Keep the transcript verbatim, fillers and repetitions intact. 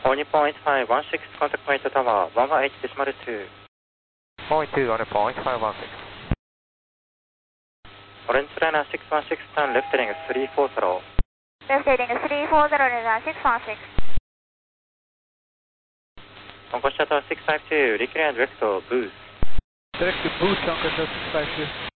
All Nippon eight five one six, contact Maito Tower one one eight decimal two. Point two, All Nippon eight five one six. Orange Liner six one six, turn left heading three four zero. Left heading three four zero, Liner six one six. Concourse Tower six five two, recurrent direct to booth. Direct to booth, Concourse six five two.